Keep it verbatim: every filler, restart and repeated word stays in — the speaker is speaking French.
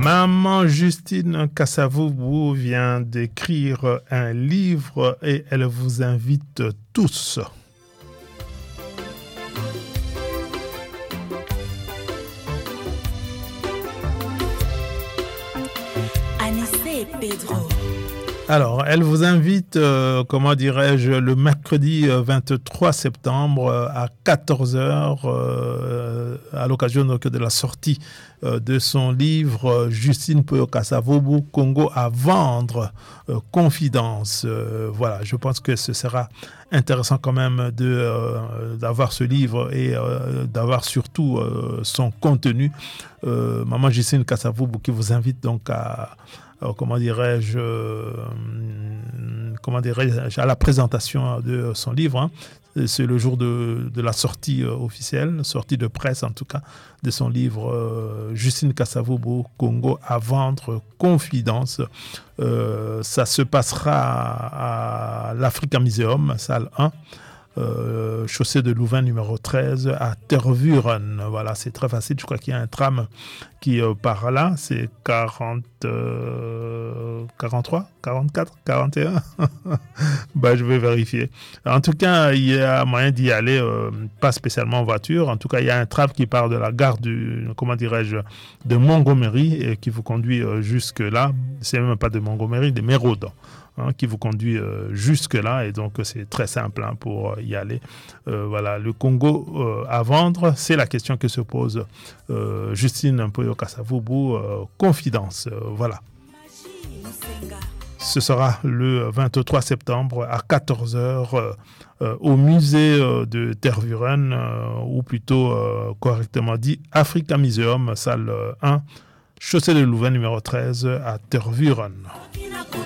Maman Justine Kasavubu vient d'écrire un livre et elle vous invite tous. Anissé Pedro. Alors, elle vous invite, euh, comment dirais-je, le mercredi vingt-trois septembre euh, à quatorze heures, euh, à l'occasion donc, de la sortie euh, de son livre Justine Kasavubu, Congo à vendre, euh, confidence. Euh, voilà, je pense que ce sera intéressant quand même de, euh, d'avoir ce livre et euh, d'avoir surtout euh, son contenu. Euh, Maman Justine Kasavubu qui vous invite donc à... Alors, comment dirais-je, euh, comment dirais-je, à la présentation de son livre. Hein. C'est le jour de, de la sortie euh, officielle, sortie de presse en tout cas, de son livre euh, Justine Kasavubu, Congo à vendre, confidence. Euh, ça se passera à, à l'Africa Museum, salle un. Euh, chaussée de Louvain numéro treize à Tervuren. Voilà, c'est très facile. Je crois qu'il y a un tram qui euh, part là. C'est quarante, euh, quarante-trois, quarante-quatre, quarante et un. bah, je vais vérifier. En tout cas, il y a moyen d'y aller, euh, pas spécialement en voiture. En tout cas, il y a un tram qui part de la gare du, comment dirais-je, de Montgomery et qui vous conduit euh, jusque là. C'est même pas de Montgomery, de Mérodon. Hein, qui vous conduit euh, jusque-là et donc c'est très simple hein, pour y aller. Euh, voilà, le Congo euh, à vendre, c'est la question que se pose euh, Justine Kasavubu, euh, confidence, euh, voilà. Ce sera le vingt-trois septembre à quatorze heures euh, euh, au musée euh, de Tervuren, euh, ou plutôt euh, correctement dit Africa Museum, salle un, chaussée de Louvain numéro treize à Tervuren.